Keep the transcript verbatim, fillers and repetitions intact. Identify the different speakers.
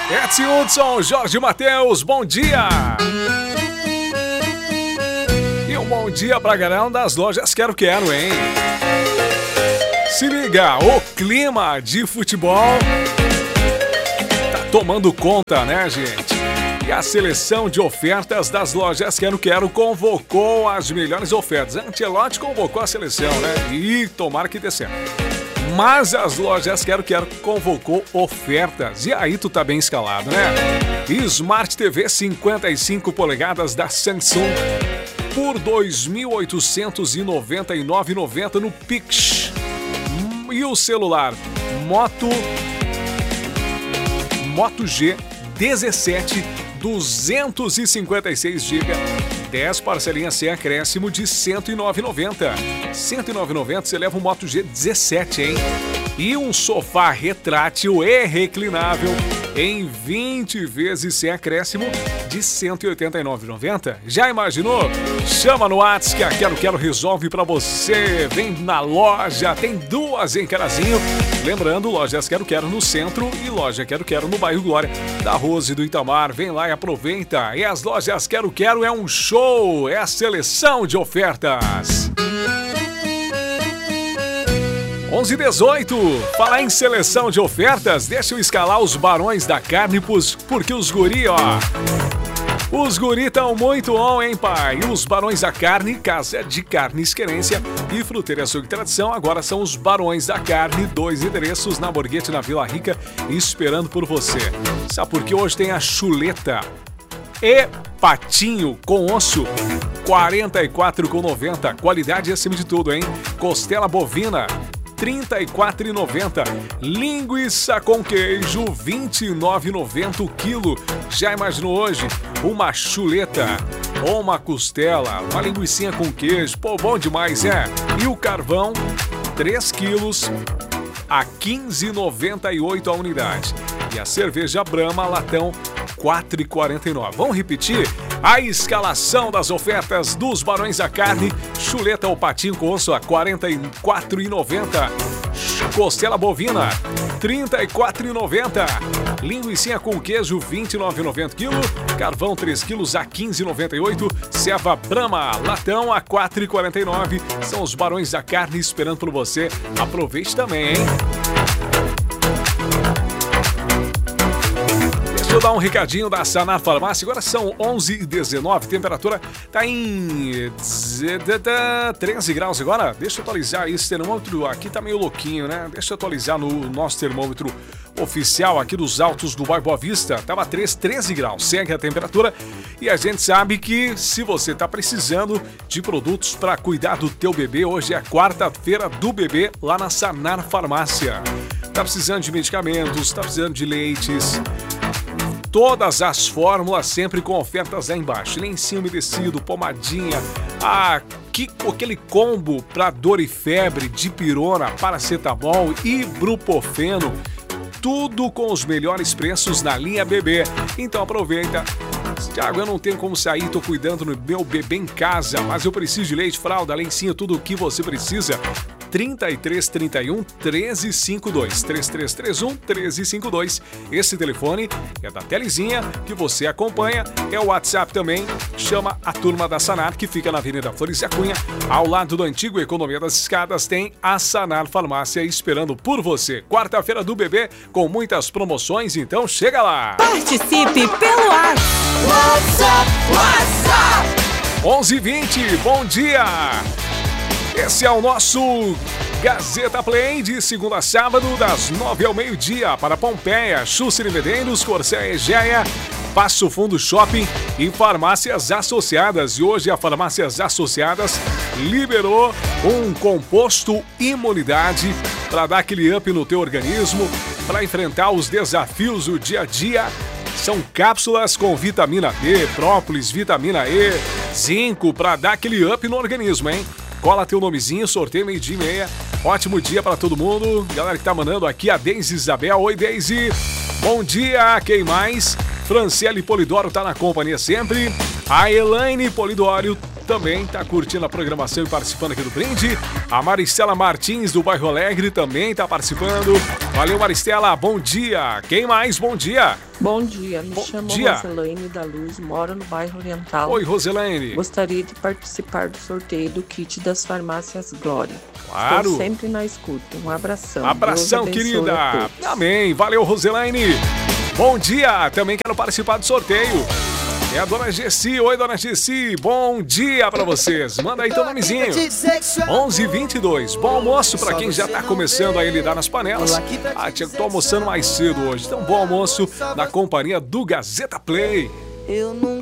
Speaker 1: Edson Hudson, Jorge Matheus, bom dia! E um bom dia pra galera das lojas Quero Quero, hein? Se liga, o clima de futebol tá tomando conta, né, gente? E a seleção de ofertas das lojas Quero Quero convocou as melhores ofertas. Ancelotti convocou a seleção, né? E tomara que dê certo. Mas as lojas Quero Quero convocou ofertas. E aí tu tá bem escalado, né? Smart T V cinquenta e cinco polegadas da Samsung por dois mil oitocentos e noventa e nove reais e noventa centavos no Pix. E o celular Moto Moto G dezessete, duzentos e cinquenta e seis gigas, dez parcelinhas sem acréscimo de cento e nove reais e noventa centavos. cento e nove reais e noventa centavos você leva um Moto G dezessete, hein? E um sofá retrátil e reclinável em vinte vezes sem acréscimo de cento e oitenta e nove reais e noventa centavos. Já imaginou? Chama no WhatsApp que a Quero Quero resolve pra você. Vem na loja, tem duas em Carazinho. Lembrando, lojas Quero Quero no centro e loja Quero Quero no bairro Glória, da Rose e do Itamar. Vem lá e aproveita. E as lojas Quero Quero é um show, é a seleção de ofertas. onze e dezoito, falar em seleção de ofertas, deixa eu escalar os barões da carne, porque os guri, ó, os guri tão muito on, hein, pai? E os barões da carne, casa de carnes querência e fruteira açougue tradição, agora são os barões da carne, dois endereços na Borghetti, na Vila Rica, esperando por você. Sabe por que hoje tem a chuleta e patinho com osso, quarenta e quatro reais e noventa centavos, qualidade acima de tudo, hein? Costela bovina, trinta e quatro reais e noventa centavos. Linguiça com queijo, vinte e nove reais e noventa centavos o quilo. Já imaginou hoje uma chuleta ou uma costela, uma linguicinha com queijo? Pô, bom demais, é? E o carvão, três quilos a quinze reais e noventa e oito centavos a unidade. E a cerveja Brahma latão, quatro reais e quarenta e nove centavos. Vamos repetir? A escalação das ofertas dos Barões da Carne. Chuleta ou patinho com osso a quarenta e quatro reais e noventa centavos. Costela bovina, trinta e quatro reais e noventa centavos. Linguicinha com queijo, vinte e nove reais e noventa centavos quilo. Carvão, três quilos a quinze reais e noventa e oito centavos. Ceva Brahma, latão a quatro reais e quarenta e nove centavos. São os Barões da Carne esperando por você. Aproveite também, hein? Deixa eu dar um recadinho da Sanar Farmácia. Agora são onze e dezenove, temperatura tá em treze graus agora. Deixa eu atualizar esse termômetro aqui, tá meio louquinho, né? Deixa eu atualizar no nosso termômetro oficial aqui dos altos do bairro Boa Vista. Tava treze graus, segue a temperatura. E a gente sabe que se você tá precisando de produtos para cuidar do teu bebê, hoje é a quarta-feira do bebê lá na Sanar Farmácia. Tá precisando de medicamentos, tá precisando de leites, todas as fórmulas sempre com ofertas lá embaixo. Lencinho umedecido, pomadinha, ah, que, aquele combo para dor e febre, dipirona, paracetamol, ibuprofeno. Tudo com os melhores preços na linha bebê. Então aproveita. Tiago, eu não tenho como sair, tô cuidando do meu bebê em casa, mas eu preciso de leite, fralda, lencinho, tudo o que você precisa. trinta e três, trinta e um, treze, cinquenta e dois. trinta e três, trinta e um, treze, cinquenta e dois. Esse telefone é da Telezinha, que você acompanha. É o WhatsApp também. Chama a turma da Sanar, que fica na Avenida Flores e Cunha. Ao lado do antigo Economia das Escadas, tem a Sanar Farmácia esperando por você. Quarta-feira do bebê, com muitas promoções, então chega lá.
Speaker 2: Participe pelo ar. WhatsApp, WhatsApp.
Speaker 1: onze e vinte, bom dia. Esse é o nosso Gazeta Play de segunda a sábado, das nove ao meio-dia, para Pompeia, Xuxer e Medeiros, Corsé Egéia, Passo Fundo Shopping e Farmácias Associadas. E hoje a Farmácias Associadas liberou um composto imunidade para dar aquele up no teu organismo, para enfrentar os desafios do dia a dia. São cápsulas com vitamina D, própolis, vitamina E, zinco, para dar aquele up no organismo, hein? Cola teu nomezinho, sorteio meio-dia e meia. Ótimo dia pra todo mundo. Galera que tá mandando aqui, a Deise Isabel. Oi, Deise. Bom dia. Quem mais? Franciele Polidoro tá na companhia sempre. A Elaine Polidoro também tá curtindo a programação e participando aqui do brinde. A Maristela Martins, do Bairro Alegre, também tá participando. Valeu, Maristela, bom dia. Quem mais? Bom dia.
Speaker 3: Bom dia, me
Speaker 1: Bom
Speaker 3: chamo
Speaker 1: dia.
Speaker 3: Roselaine da Luz, moro no bairro Oriental.
Speaker 1: Oi, Roselaine.
Speaker 3: Gostaria de participar do sorteio do kit das farmácias Glória.
Speaker 1: Claro.
Speaker 3: Estou sempre na escuta. Um abração.
Speaker 1: Abração,
Speaker 3: Deus abençoe
Speaker 1: querida.
Speaker 3: a todos.
Speaker 1: Amém. Valeu, Roselaine. Bom dia. Também quero participar do sorteio. É a dona Gessi. Oi, dona Gessi. Bom dia pra vocês. Manda aí teu nomezinho. onze e vinte e dois. Bom almoço pra quem já tá começando a lidar nas panelas. Ah, tia, tô almoçando mais cedo hoje. Então, bom almoço na companhia do Gazeta Play.
Speaker 4: Eu nunca